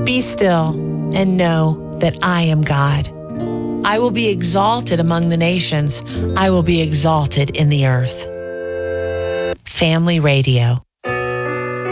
Be still and know that I am God. I will be exalted among the nations. I will be exalted in the earth. Family Radio.